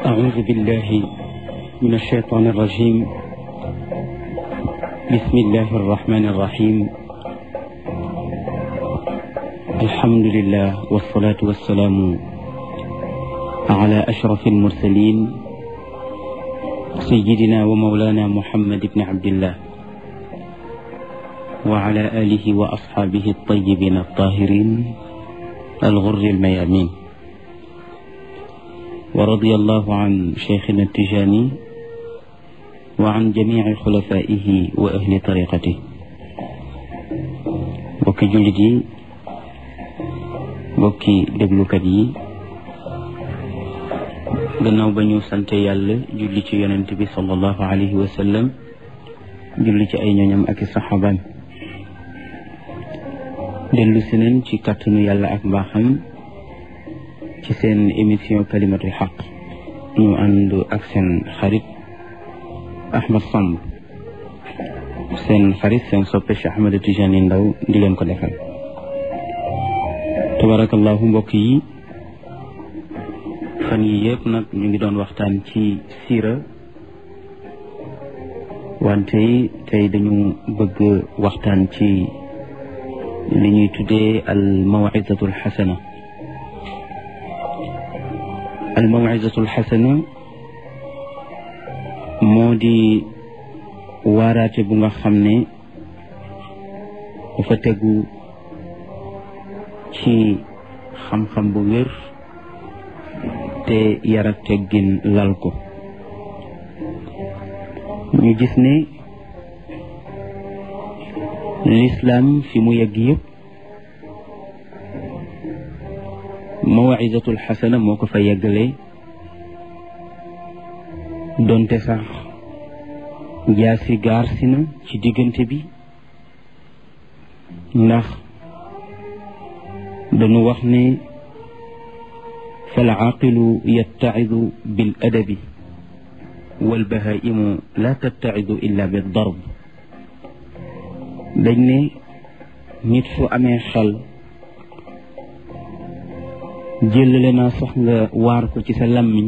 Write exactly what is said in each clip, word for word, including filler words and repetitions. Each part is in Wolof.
أعوذ بالله من الشيطان الرجيم. بسم الله الرحمن الرحيم. الحمد لله والصلاة والسلام على أشرف المرسلين سيدنا ومولانا محمد بن عبد الله وعلى آله وأصحابه الطيبين الطاهرين الغر الميامين، ورضي الله عن شيخنا التجاني وعن جميع خلفائه وأهل طريقته. bokki jullit yi, bokki déglukat yi, gannaaw ba ñu sante yàlla julli ci yonent bi sallallahu alayhi wa sallam, julli ci ay ñooñam ak i saxaabam, dellu si nañ ci kàttanu yàlla ak mbaaxam ci seen émission kalimatul xaq, ñu ànd ak seen xarit Ahmed Samb, seen xarit seen soppe Cheikh Ahmed Tijani Ndaw di leen ko defal. tabarakallahu mbokk yi, fan yi yëpp nag ñu ngi doon waxtaan ci siira, wante tey dañu bëgg waxtaan ci li ñuy tuddee al mawizatul xasana. al mawizatul xasana moo di waaraate bu nga xam ne dafa tegu ci xam-xam bu wér te yar ak teggin lal ko. ñu gis ne lislaam fi mu yegg yëpp mawizatul xasana moo ko fa yeggale, donte sax jaasi gaar si na ci diggante bi, ndax dañu wax ne fal aaqilu yattacidu bil adabi wal bahaa'imu laa tattacidu illa bid darb. dañ ne nit su amee xel jëlale naa sax nga waar ko ci sa làmmiñ,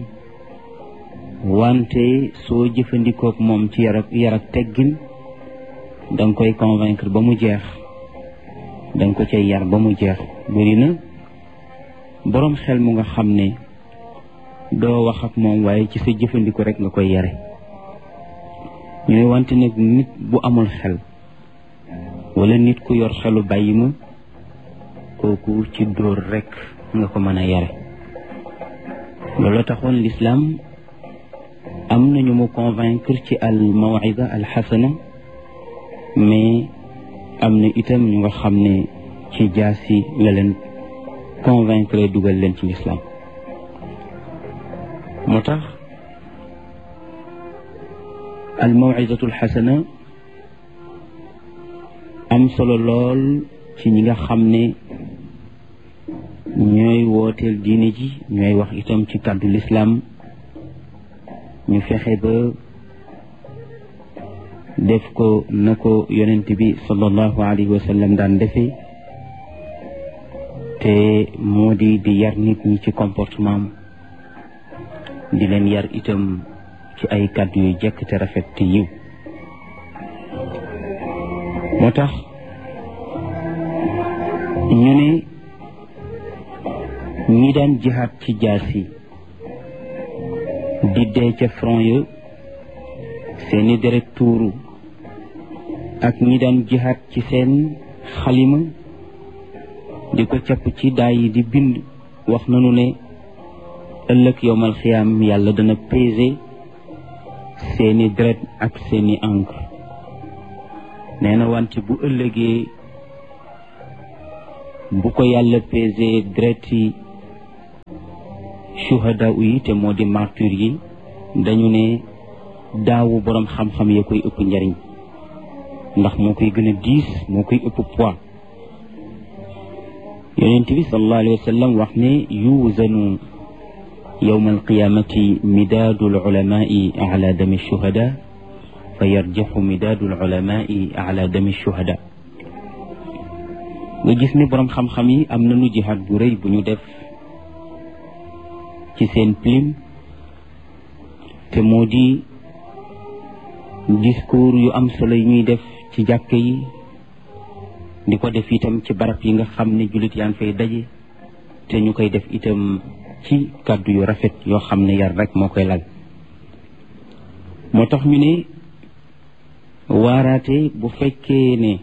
wante soo jëfandikook moom ci yar ak yar ak teggin danga koy convaincre ba mu jeex, danga ko cay yar ba mu jeex. bëri na boroom xel mu nga xam ne doo wax ak moom waaye ci sa jëfandiko rek nga koy yare. ñu ne wante nag nit bu amul xel wala nit ku yor xelu bàyyi ma, kooku ci dóor rek nga ko mën a yare. loolu taxoon lislaam am nañu mu convaincre ci al mawida al xasana, mais am na itam ñu nga xam ne ci jaasi la leen convaincre dugal leen ci lislaam. moo tax al mawidatul xasana am solo lool ci ñi nga xam ne ñooy wooteel diine ji, ñooy wax itam ci kàddu lislaam. ñu fexe ba def ko na ko yonent bi sallallahu alayhi wa sallam daan defee, te moo di di yar nit ñi ci comportement, di leen yar itam ci ay kàddu yu jekk te rafet te yiw. moo tax ñu ne ñi daan jihaad ci jaasi di dee ca front ya seeni deret tuuru, ak ñi daan jihaad ci seen xalima di ko capp ci daay yi di bind, wax nañu ne ëllëg yowmal xiyaam yàlla dana peser seeni deret ak seeni encre. nee na wante bu ëllëgee bu ko yàlla peser deret yi shuhada yi te moo di martyr yi, dañu ne daawu boroom xam-xam ya koy ëpp njariñ, ndax moo koy gën a diis, moo koy ëpp poids. yonent bi sallallahu alayhi wa sallam wax ne yuuzanu yowma alqiyamati midaadu alulamaai ala dami shuhada fa yarjaxu midaadu alulamaai ala dami shuhada. nga gis ne boroom xam-xam yi am nañu jihaad bu rëy bu ñu def ci seen plume, te moo di discours yu am solo yi ñuy def ci jàkk yi di ko def itam ci barab yi nga xam ne jullit yaa ngi fay daje te ñu koy def itam ci kàddu yu rafet yoo xam ne yar rek moo koy lal moo tax ñu ne waaraate bu fekkee ne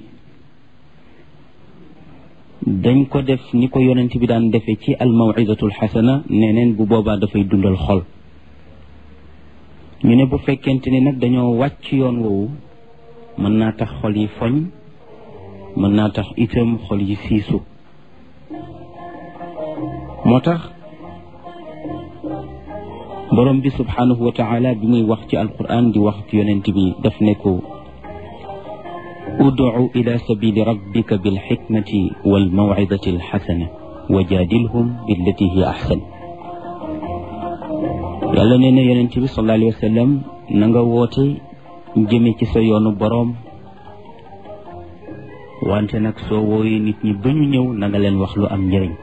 dañ ko def ni ko yonent bi daan defee ci al mawidatul xasana neneen bu boobaa dafay dundal xol ñu ne bu fekkente ni nag dañoo wàcc yoon woowu mën naa tax xol yi foñ mën naa tax itam xol yi siisu moo tax borom bi subhanahu wa taala bi muy wax ci alquran di wax ci yonent bi daf ne ko ud'u ila sabili rabbika bilxikmati walmawcidati alxasana wa jaadilhum billati hiya axsan yàlla nee na yonent bi sallallahu alayhi wa sallam na nga woote jëme ci sa yoonu boroom wante nag soo wooyee nit ñi ba ñu ñëw na nga leen wax lu am njëriñ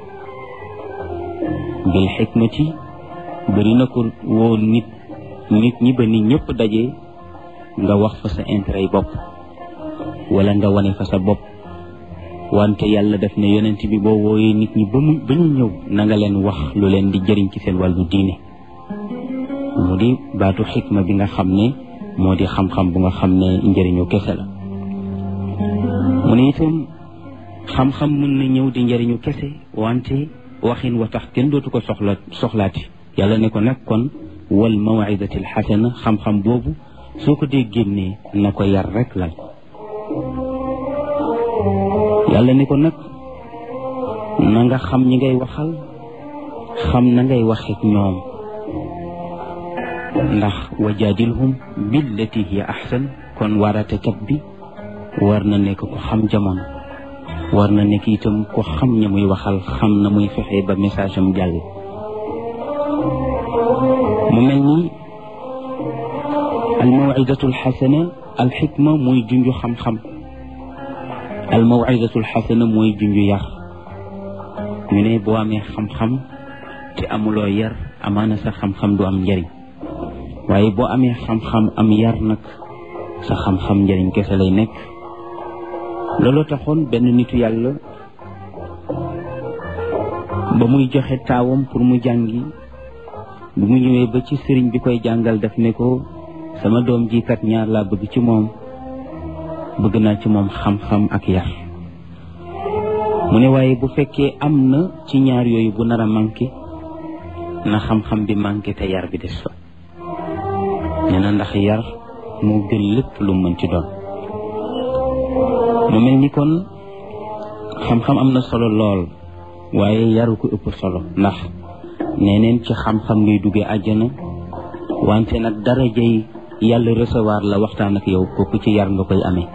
bil xikmati bëri na ko woo nit nit ñi ba nit ñëpp daje nga wax fa sa intérêt yi bopp wala nga wane fa sa bopp wante yàlla def ne yonent bi boo wooyee nit ñi ba mu ba ñu ñëw na nga leen wax lu leen di jëriñ ci seen wàllu diine mu di baatu xikma bi nga xam ne moo di xam-xam bu nga xam ne njëriñu kese la mu ne itam xam-xam mën na ñëw di njëriñu kese wante waxin wa tax kenn dootu ko soxla soxlaati yàlla ne ko nag kon wal mawidatil xasana xam-xam boobu soo ko dee génnee na ko yar rek lal yàlla ne ko nag na nga xam ñi ngay waxal xam na ngay waxeek ñoom ndax wajaadilhum billati hiya ahsan kon waaratekat bi war na nekk ko xam jamono war na nekk itam ko xam ña muy waxal xam na muy fexe ba message am jàll mu mel ni al mawidatul xasana al xikma mooy junju xam-xam al mawidatul xasana mooy junju yar ñu ne boo amee xam-xam te amuloo yar amaana sa xam-xam du am njëriñ waaye boo amee xam-xam am yar nag sa xam-xam njëriñ kese lay nekk looloo taxoon benn nitu yàlla ba muy joxe taawam pour mu jàngi bu mu ñëwee ba ci sëriñ bi koy jàngal daf ne ko sama doom ji kat ñaar laa bëgg ci moom bëgg naa ci moom xam-xam ak yar mu ne waaye bu fekkee am na ci ñaar yooyu bu nar a manqué na xam-xam bi manqué te yar bi des fa nee na ndax yar moo gën lépp lu mën ci doon mu mel ni kon xam-xam am na solo lool waaye yaru ko ëpp solo ndax neneen ci xam-xam ngay duggee àjjana wante nag darajay yàlla recevoir la waxtaan ak yow kooku ci yar nga koy amee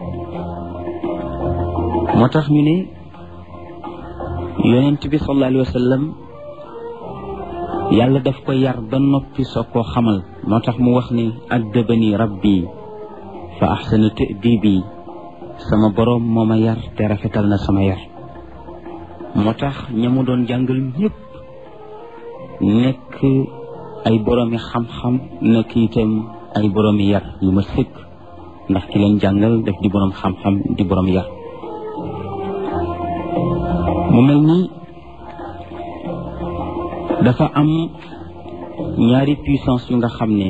moo tax ñu ne yonent bi sallallahu alayhi wa sallam yàlla daf ko yar ba noppi soo koo xamal moo tax mu wax ni addabani rabbi fa ahsana ta'dibi sama boroom moo ma yar te rafetal na sama yar moo tax ña mu doon jàngal ñëpp nekk ay boroomi xam-xam nekk itam ay boroomi yar yu ma sëkk ndax ki leen jàngal def di boroom xam-xam di boroom yar mu mel ni dafa am ñaari puissance yu nga xam ne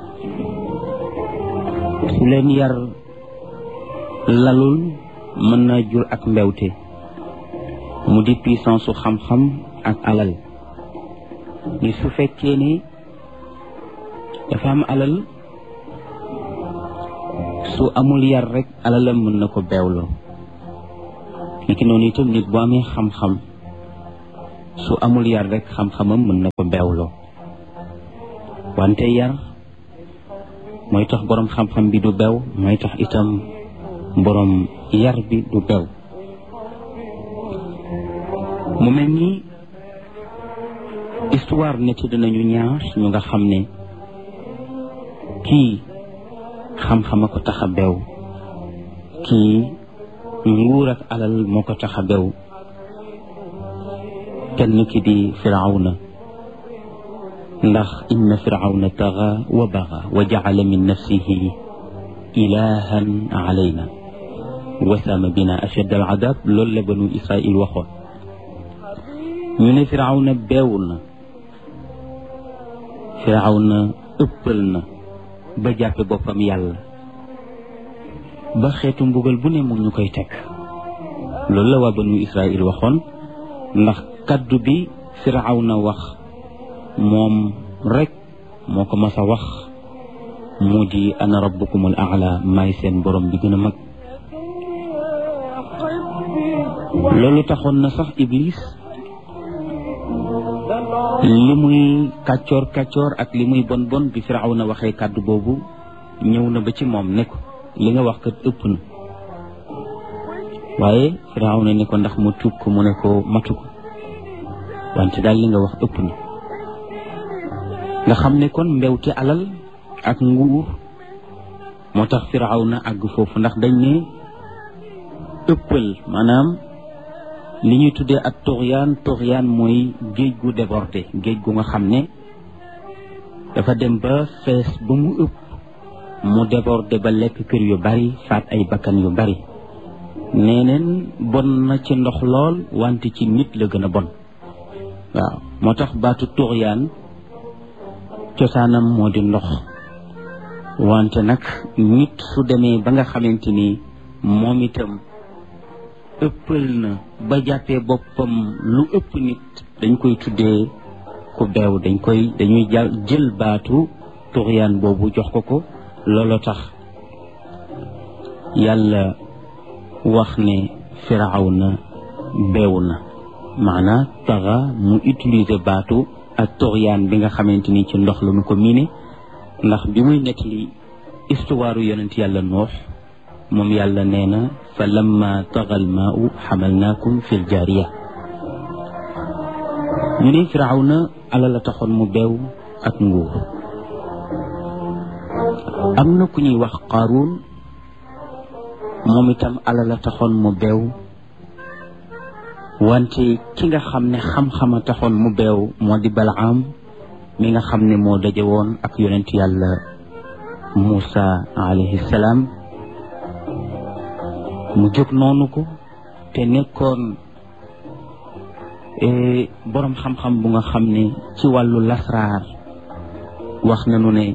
su leen yar lalul mën naa jur ak mbewte mu di puissance su xam-xam ak alal ni su fekkee ne dafa am alal su amul yar rek alalam mën na ko beewloo ni ki noonu itam nit bu amee xam-xam su amul yar rek xam-xamam mën na ko beewloo wante yar mooy tax boroom xam-xam bi du beew mooy tax itam boroom yar bi du beew mu mel ni histoire netti dinañu ñaar ñu nga xam ne kii xam-xama ko tax a beew kii nguur ak alal moo ko tax a beew kenn ki di Firawna ndax inna firawna taxa wa baxa wa jacala min nafsihi ilahan alayna wasaama bina ashad al adab loolu la banu Israil waxoon ñu ne firawna beewul na firawna ëppal na ba jàppe boppam yàlla ba xeetu mbugal bu ne mu ñu koy teg loolu la waa banu Israil waxoon ndax kaddu bi firawna wax moom rek moo ko mas a wax mu di ana rabbukumul a'la maay seen borom bi gën a mag loolu taxoon na sax iblis li muy kàccoor kàccoor ak li muy bon bon bi firawna waxee kàddu boobu ñëw na ba ci moom ne ko li nga wax kat ëpp na waaye firawna ne ko ndax mu tuub ko mu ne ko matu ko wante daal li nga wax ëpp na nga xam ne kon mbewte alal ak nguur moo tax firawna àgg foofu ndax dañ ne ëppal maanaam li ñuy tuddee ak tuxyaan tuxyaan mooy géej gu débordé géej gu nga xam ne dafa dem ba fees ba mu ëpp mu débordé ba lekk kër yu bari faat ay bakkan yu bari neeneen bon na ci ndox lool wante ci nit la gën a bon waaw moo tax baatu tuxyaan cosaanam moo di ndox wante nag nit su demee ba nga xamante ni moom itam ëppal na ba jàppee boppam lu ëpp nit dañ koy tuddee ku beew dañ koy dañuy jël baatu tuxyaan boobu jox ko ko looloo tax yàlla wax ne firawna beew na maanaam taxa mu utiliser baatu ak tuxyaan bi nga xamante ni ci ndox la nu ko miine ndax bi muy nekk li histoire yonent yàlla noox moom yàlla nee na fa lamma taxal maau xamalnaakum fil jaariya ñu ne firawna ala la taxoon mu beew ak nguur am na ku ñuy wax qaaruun moom itam ala la taxoon mu beew wante ki nga xam ne xam-xama taxoon mu beew moo di balaam mi nga xam ne moo daje woon ak yonent yàlla Muusa alayhi salaam mu jóg noonu ko te nekkoon boroom xam-xam bu nga xam ne ci wàllu lasraar wax nañu ne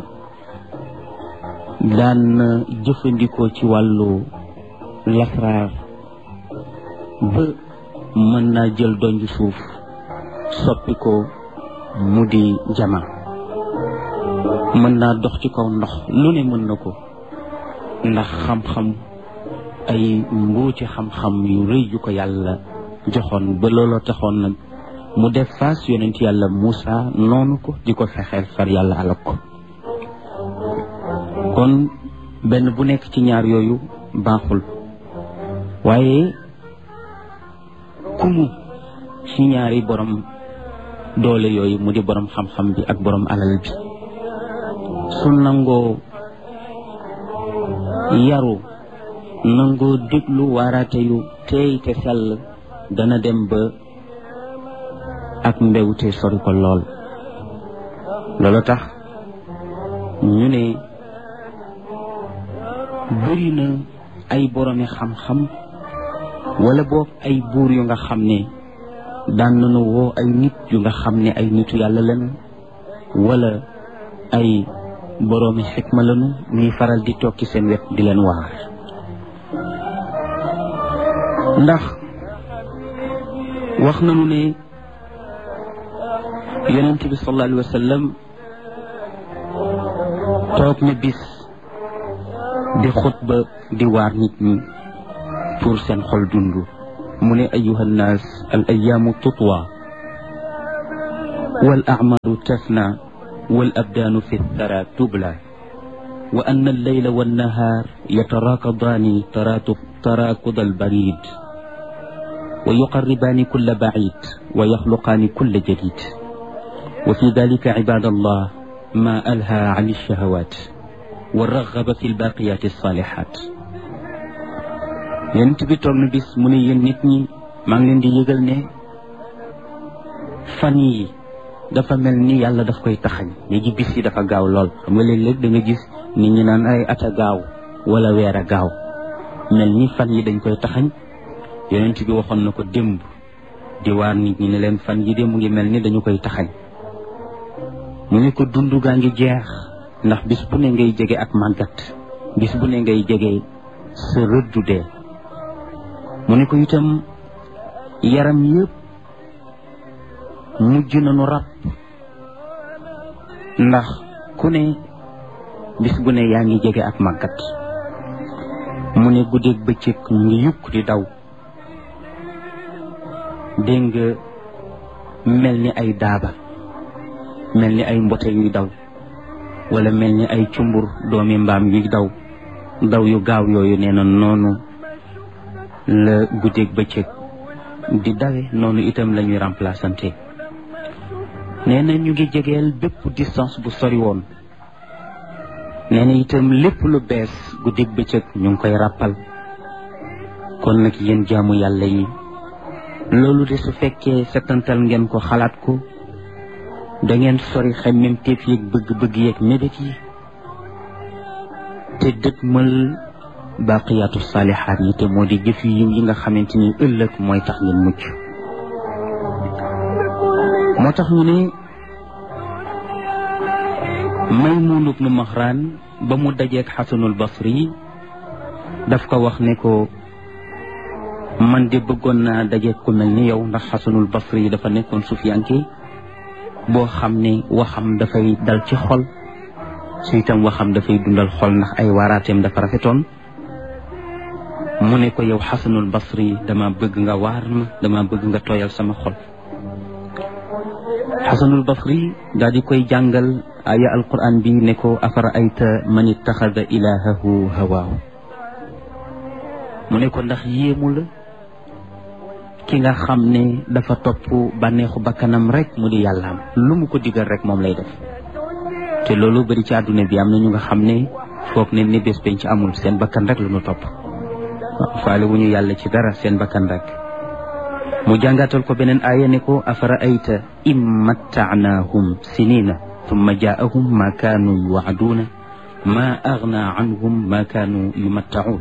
daan na jëfandikoo ci wàllu lasraar ba mën naa jël donju suuf soppi ko mu di jama mën naa dox ci kaw ndox lu ne mën na ko ndax xam-xam ay mbuuti xam-xam yu rëy yu ko yàlla joxoon ba looloo taxoon nag mu def face yonent yàlla Muusa noonu ko di ko fexeel far yàlla alak ko kon benn bu nekk ci ñaar yooyu baaxul waaye kumu ci ñaari borom doole yooyu mu di borom xam-xam bi ak borom alal bi su nangoo yaru nangoo déglu waaraate yu teey te sell dana dem ba ak mbewte sori ko lool loolu tax ñu ne bëri na ay boromi xam-xam wala boog ay buur yu nga xam ne daan nañu woo ay nit yu nga xam ne ay nitu yàlla lañu wala ay boroomi xikma lañu ñuy faral di toog ci seen wet di leen waar ndax wax nañu ne yonent bi sallallahu alayhi wa sallam toog na bis di xutba di waar nit ñi pour seen xol dund mu ne ayuha nnaas al ayaamu tutwa wal acmaalu tafna wal abdaanu fi thara tubla wa anna alleyla wannahaar yataraakadaani taraakuda albarid wa yuqarribaani kulla bacid wa yaxluqaani kulla jadid wa fi dalika cibaadallah ma alha can alshahawat wa raxaba fi albaaqiyaati alsaalihaat yonent bi toog na bis mu ne yéen nit ñi maa ngi leen di yëgal ne fan yi dafa mel ni yàlla daf koy taxañ léegi bis yi dafa gaaw lool xam nga léeg-léeg da nga gis nit ñi naan ay at a gaaw wala weer a gaaw mel ni fan yi dañ koy taxañ yonent bi waxoon na ko démb di waar nit ñi ne leen fan yi de mu ngi mel ni dañu koy taxañ mu ne ko dund gaa ngi jeex ndax bis bu ne ngay jege ak màggat bis bu ne ngay jege sa rëddu dee mu ne ko itam yaram yëpp mujj nañu ràpp ndax ku ne bis bu ne yaa ngi jege ak màggat mu ne guddeeg bëccëg ñu ngi yukk di daw dégg nga mel ni ay daaba mel ni ay mbote yuy daw wala mel ni ay cumbur doomi mbaam yuy daw daw yu gaaw yooyu nee na noonu la guddeeg bëccëg di dawe noonu itam la ñuy remplaçante nee na ñu ngi jegeel bépp distance bu sori woon nee na itam lépp lu bees guddeeg bëccëg ñu ngi koy ràppal kon nag yéen jaamu yàlla yi loolu de su fekkee setantal ngeen ko xalaat ko da ngeen sori xemmem teef yeeg bëgg-bëgg yeeg mébét yi te dëgmal baaqiyaatu saalihaat yi te moo di jëf yu yiw yi nga xamante ni ëllëg mooy tax ngeen mucc moo tax ñu ne Maymuun ibnu Maxraan ba mu dajeek Xasanul Basri daf ko wax ne ko man de bëggoon naa dajeek ku mel ni yow ndax Xasanul Basri dafa nekkoon sufiyanke boo xam ne waxam dafay dal ci xol su itam waxam dafay dundal xol ndax ay waaraateem dafa rafetoon mu ne ko yow Xasanul Basri dama bëgg nga waar ma dama bëgg nga tooyal sama xol Xasanul Basri daal di koy jàngal aya alquran bi ne ko afara ayta man ittaxada ilahahu hawaahu mu ne ko ndax yéemu la ki nga xam ne dafa topp bànneexu bakkanam rek mu di yàllaam lu mu ko digal rek moom lay def te loolu bari ci àdduna bi am na ñu nga xam ne foog ne ni bés penc amul seen bakkan rek lu ñu topp faale wu ñu yàlla ci dara seen bakkan rek mu jàngatal ko beneen aaya ne ko afara ayta im mattaanaahum sinina thumma jaahum ma kaanu yuwaaduuna ma agna anhum ma kaanu yumattaun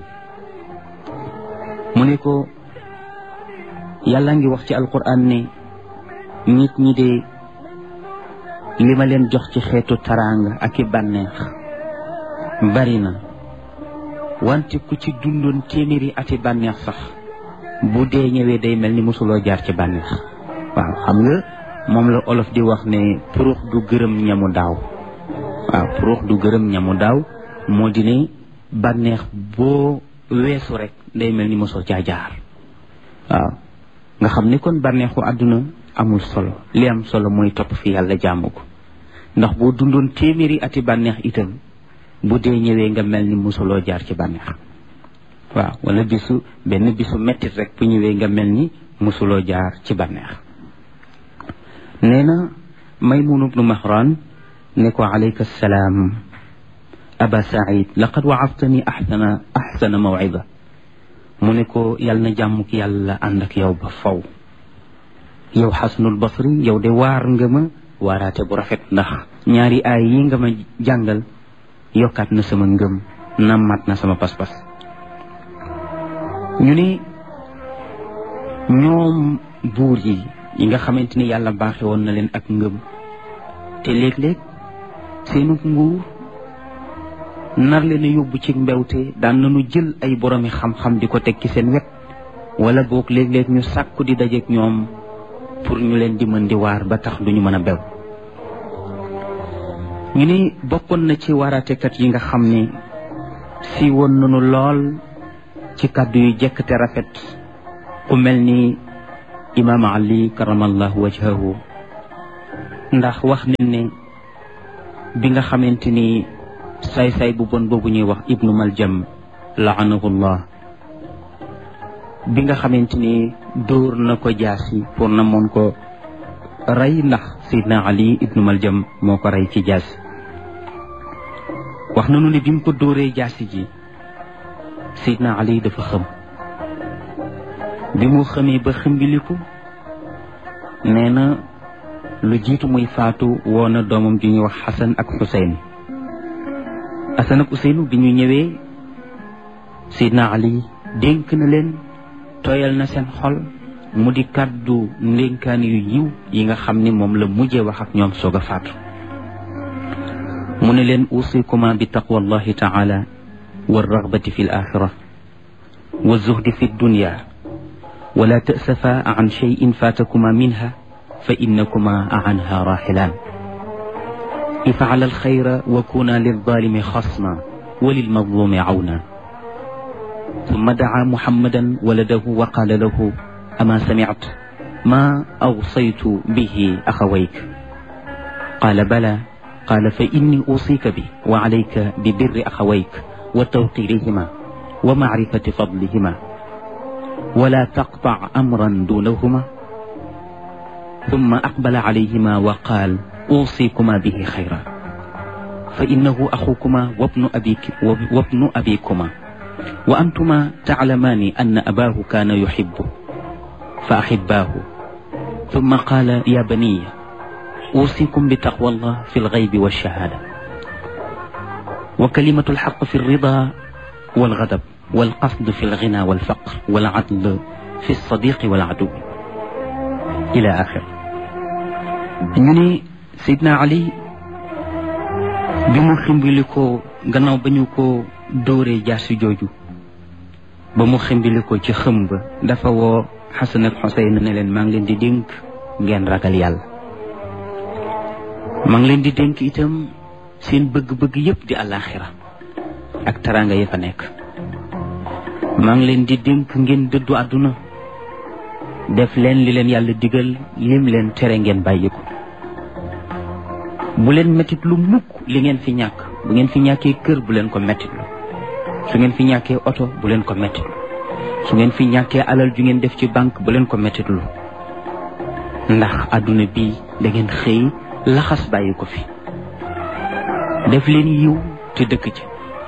mu ne ko yàlla ngi wax ci alquran ne nit ñi de li ma leen jox ci xeetu taraanga ak i bànneex bari na wante ku ci dundoon téeméeri ati bànneex sax bu dee ñëwee day mel ni mosuloo jaar ci bànneex waaw xam nga moom la olof di wax ne purux du gërëm ñamu daaw waaw purux du gërëm ñamu daaw moo di ne bànneex boo weesu rek day mel ni mosoo caa jaar waaw nga xam ne kon bànneexu àdduna amul solo li am solo mooy topp fi yàlla jaamu ko ndax boo dundoon téeméeri ati bànneex itam bu dee ñëwee nga mel ni mosuloo jaar ci bànneex waaw wala bisu benn bisu mettit rek bu ñëwee nga mel ni mosuloo jaar ci bànneex nee na Maymuun ibnu Maxraan ne ko alayka salaam aba Saïd laqad waafta ahsana ahsana mawcida mu ne ko yàlla na jàmm ki yàlla ànd ak yow ba faw yow Xasanul Basri yow de waar nga ma waaraate bu rafet ndax ñaari aay yi nga ma jàngal yokkaat na sama ngëm nammat na sama pas-pas ñu ne ñoom buur yi yi nga xamante ni yàlla baaxe woon na leen ak ngëm te léeg-léeg seenu nguur nar leen a yóbbu ci mbewte daan nañu jël ay boromi xam-xam di ko teg ci seen wet wala boog léeg-léeg ñu sàkku di dajeek ñoom pour ñu leen di mën di waar ba tax duñu mën a bew ñu ni bokkoon na ci waaraatekat yi nga xam ne si woon nañu lool ci kàddu yu jekk te rafet ku mel ni imaam Ali karamallahu wajhahu ndax wax nañ ne bi nga xamante ni saay-saay bu bon boobu ñuy wax ibnu Maljam laanahullah bi nga xamante ni dóor na ko jaasi pour na moon ko rey ndax Seydina Ali ibnu Maljam moo ko rey ci jaasi wax nañu ne bi mu ko dóoree jaasi ji Seydina Ali dafa xëm bi mu xamee ba xëmbiliku nee na lu jiitu muy faatu woo na doomam ju ñuy wax Xasan ak Xuseyn Xasan ak Xuseyn bi ñu ñëwee Seydina Ali dénk na leen tooyal na seen xol mu di kàddu ndénkaan yu yiw yi nga xam ni moom la mujjee wax ak ñoom soog a faatu mu ne leen usikuma bi taqwa allahi taala wa ragbati fi l axira wa zuhdi fi dunya wala tasafa an cheyin fatakuma minha fa innakuma anha raxilaan ifala alxayra wa kuna lilzalimi xasma wa lilmazlumi awna ثم دعا محمدا ولده وقال له أما سمعت ما أوصيت به أخويك قال بلى قال فإني أوصيك به وعليك ببر أخويك وتوقيرهما ومعرفة فضلهما ولا تقطع أمرا دونهما ثم أقبل عليهما وقال أوصيكما به خيرا فإنه أخوكما وابن أبيك وابن أبيكما وأنتما تعلمان أن أباه كان يحبه فأحباه ثم قال يا بني أوصيكم بتقوى الله في الغيب والشهادة وكلمة الحق في الرضا والغضب والقصد في الغنى والفقر والعدل في الصديق والعدو إلى آخر ñu Seydina Ali bi mu ximbili ko gannaaw ba ñu ko dóoree jaasi jooju ba mu ximbili ko ci xëm ba dafa woo Xasan ak Xuseyn ne leen maa ngi leen di dénk ngeen ragal yàlla maa ngi leen di dénk itam seen bëgg-bëgg yépp di àllaaxira ak taraanga yi fa nekk maa ngi leen di dénk ngeen dëddu àdduna def leen li leen yàlla digal lim leen tere ngeen bàyyi ko bu leen mettit lu mukk li ngeen fi ñàkk bu ngeen fi ñàkkee kër bu leen ko mettit lu su ngeen fi ñàkkee oto bu leen ko mettit lu su ngeen fi ñàkkee alal ju ngeen def ci banque bu leen ko mettit lu ndax àdduna bi da ngeen xëy laxas bàyyi ko fi def leen yiw te dëkk ci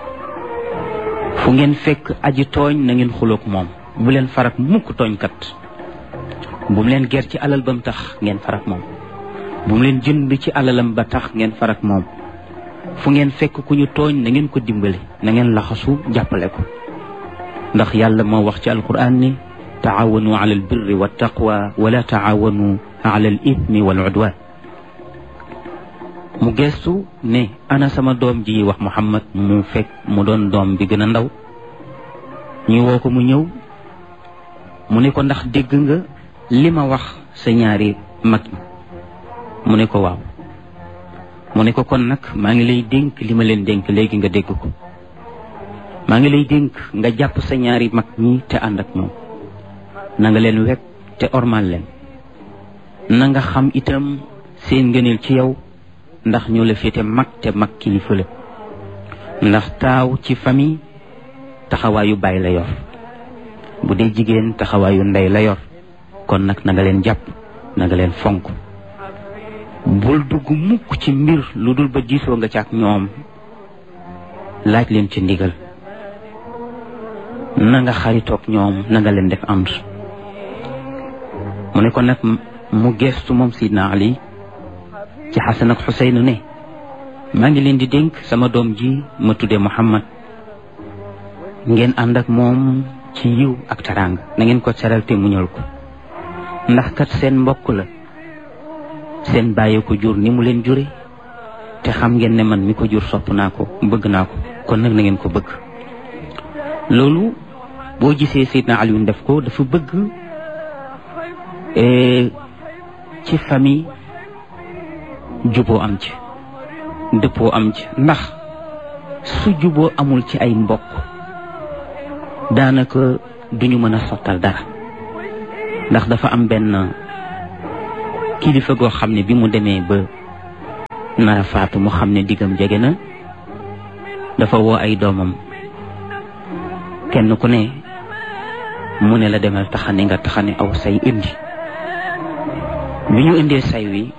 fu ngeen fekk aji tooñ na ngeen xuloog moom bu leen farak mukk tooñkat bu mu leen ger ci alal ba mu tax ngeen farak moom bu mu leen jënd ci alalam ba tax ngeen farak moom fu ngeen fekk ku ñu tooñ na ngeen ko dimbale na ngeen laxasu jàppale ko ndax yàlla moo wax ci alquran ni taawanu ala al birri wa taqwa wala taawanu ala al ithmi wal udwan mu gestu ne ana sama doom ji wax Muhammad mu fekk mu doon doom bi gën a ndaw ñu woo ko mu ñëw mu ne ko ndax dégg nga li ma wax sa ñaari mag mu ne ko waaw mu ne ko kon nag maa ngi lay dénk li ma leen dénk léegi nga dégg ko maa ngi lay dénk nga jàpp sa ñaari mag ñi te ànd ak ñoom na nga leen wekk te ormal leen na nga xam itam seen ngëneel ci yow ndax ñoo la féete mag te mag kilifa la ndax taaw ci famille taxawaayu baay la yor bu dee jigéen taxawaayu ndey la yor kon nag na nga leen jàpp na nga leen fonk bul dugg mukk ci mbir lu dul ba diisoo nga ci ak ñoom laaj leen ci ndigal na nga xaritoog ñoom na nga leen def ànd mu ne ko nag mu geestu moom Sidna Ali ci Xasan ak Xuseyn ne maa ngi leen di dénk sama doom ji ma tuddee Muhammad ngeen ànd ak moom ci yiw ak taraanga na ngeen ko caral te muñal ko ndax kat seen mbokk la seen bàyyi ko jur ni mu leen jure te xam ngeen ne man mi ko jur sopp naa ko bëgg naa ko kon nag na ngeen ko bëgg loolu boo gisee Seydina Alioune def ko dafa bëgg ci famille juboo am ci dëppoo am ci ndax su juboo amul ci ay mbokk daanaka duñu mën a sottal dara ndax dafa am benn kilifa goo xam ne bi mu demee ba nara faatu mu xam ne diggam jege na dafa woo ay doomam kenn ku ne mu ne la demal taxani nga taxani aw say indi bi ñu indee say wi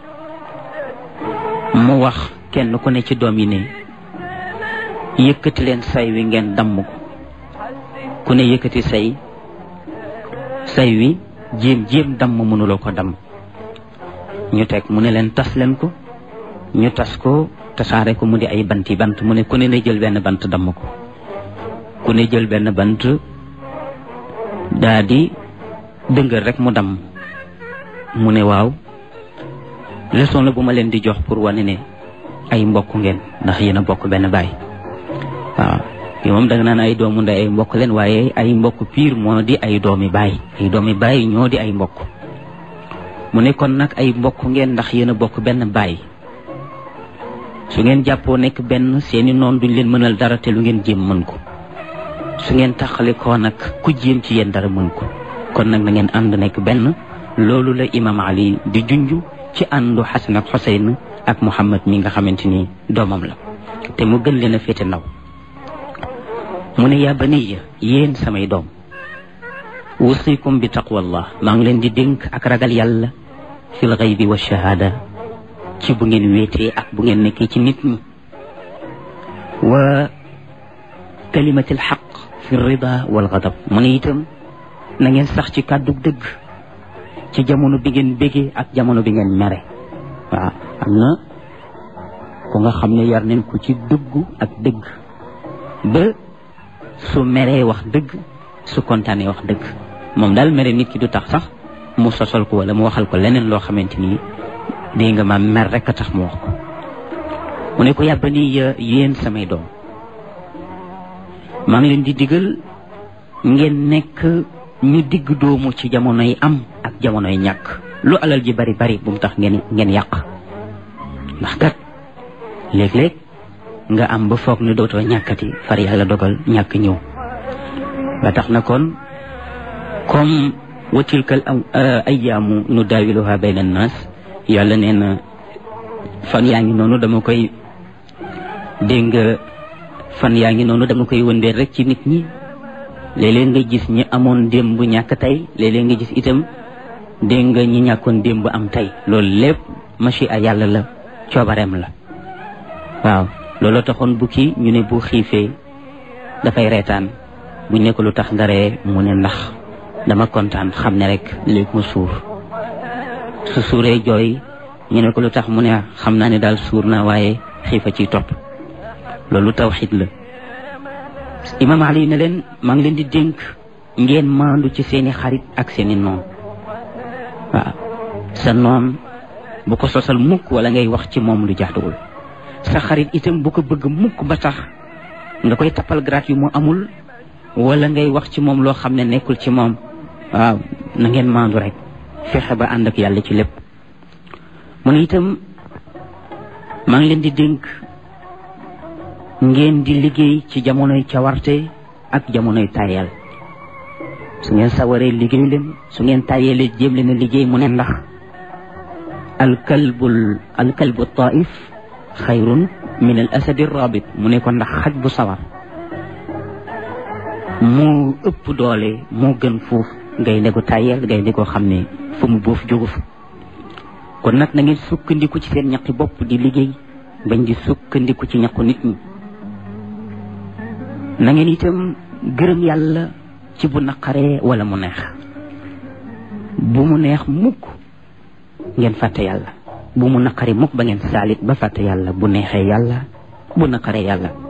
mu wax kenn ku ne ci doom yi ne yëkkati leen say wi ngeen damm ko ku ne yëkkati say say wi jéem jéem damm mënuloo ko damm ñu teg mu ne leen tas leen ko ñu tas ko tasaare ko mu di ay banti bant mu ne ku ne na jël benn bant damm ko ku ne jël benn bant daa di dëngër rek mu damm mu ne waaw leçon la bu ma leen di jox pour wane ne ay mbokk ngeen ndax yéen a bokk benn baay waaw yi moom danga naan ay doomu ndey ay mbokk leen waaye ay mbokk piir moo di ay doomi baay ay doomi baay ñoo di ay mbokk mu ne kon nag ay mbokk ngeen ndax yéen a bokk benn baay su ngeen jàppoo nekk benn seeni noon duñ leen mënal dara te lu ngeen jéem mën ko su ngeen taxale koo nag ku jéem ci yéen dara mën ko kon nag na ngeen ànd nekk benn loolu la imam Ali di junj ci àndu Xasan ak Xuseyn ak Muhammad mi nga xamante ni doomam la te mu gën leen a féete ndaw mu ne yaa baniya yéen samay doom wusikum bi taqwallah maa ngi leen di dénk ak ragal yàlla fil ghaybi wa shahada ci bu ngeen wéetee ak bu ngeen nekkee ci nit ñi wa kalimatil xaq fi rida wal ghadab mu ne itam na ngeen sax ci kàddu dëgg ci jamono bi ngeen bégee ak jamono bi ngeen mere waaw am na ku nga xam ne yar nañ ko ci dëggu ak dëgg ba su meree wax dëgg su kontaanee wax dëgg moom daal mere nit ki du tax sax mu sosal ko wala mu waxal ko leneen loo xamante ni dégg nga ma mer rek a tax mu wax ko mu ne ko yàbbani yéen samay doom maa ngi leen di digal ngeen nekk ñu digg doomu ci jamonoy am ak jamonoy ñàkk lu alal ji bari bari bu mu tax ngeen ngeen yàq ndax kat léeg-léeg nga am ba foog ne dootoo ñàkkati far yàlla dogal ñàkk ñëw ba tax na kon comme wa tilkal ayyaamu nu daawiluha bayna naas yàlla nee na fan yaa ngi noonu dama koy dégg nga fan yaa ngi noonu dama koy wëndeel rek ci nit ñi léeg-léeg nga gis ñi amoon démb ñàkk tey léeg-léeg nga gis itam dégg nga ñi ñàkkoon démb am tey loolu lépp machi a yàlla la coobareem la waaw loolu taxoon bukki ñu ne bu xiifee dafay reetaan buñ ne ko lu tax nga ree mu ne ndax dama kontaan xam ne rek léegi mu suur su suuree jooy ñu ne ko lu tax mu ne xam naa ne daal suur naa waaye xiifa ciy topp loolu tawxiid la imam Ali ne leen maa ngi leen di dénk ngeen maandu ci seeni xarit ak seeni noon waaw sa noon bu ko sosal mukk wala ngay wax ci moom lu jaaduwul sa xarit itam bu ko bëgg mukk ba tax nga koy tappal grat yu mu amul wala ngay wax ci moom loo xam ne nekkul ci moom waaw na ngeen maandu rek fexe ba ànd ak yàlla ci lépp mu ne itam maa ngi leen di dénk ngeen di liggéey ci jamonoy cawarte ak jamonoy tayal su ngeen sawaree liggéey leen su ngeen tayelee jéem leen a liggéey mu ne ndax alkalbul alkalbu taif xayrun min al asadi rabit mu ne ko ndax xaj bu sawar moo ëpp doole moo gën fuuf ngay ne ko tayel ngay ne ko xam ne fu mu boof jógu fa kon nag na ngeen sukkandiku ci seen ñaqi bopp di liggéey bañ di sukkandiku ci ñaqu nit ñi na ngeen itam gërëm yàlla ci bu naqaree wala mu neex bu mu neex mukk ngeen fàtte yàlla bu mu naqari mukk ba ngeen saalit ba fàtte yàlla bu neexee yàlla bu naqaree yàlla